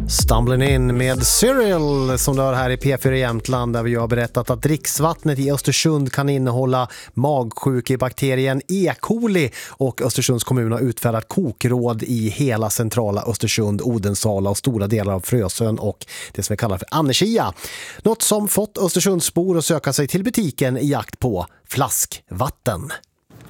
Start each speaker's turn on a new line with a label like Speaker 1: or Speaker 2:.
Speaker 1: Stumbling in med Cyril som du har här i P4 Jämtland, där vi har berättat att dricksvattnet i Östersund kan innehålla magsjukebakterien E. coli, och Östersunds kommun har utfärdat kokråd i hela centrala Östersund, Odensala och stora delar av Frösön och det som vi kallar för Annekia. Något som fått Östersundsbor att söka sig till butiken i jakt på flaskvatten.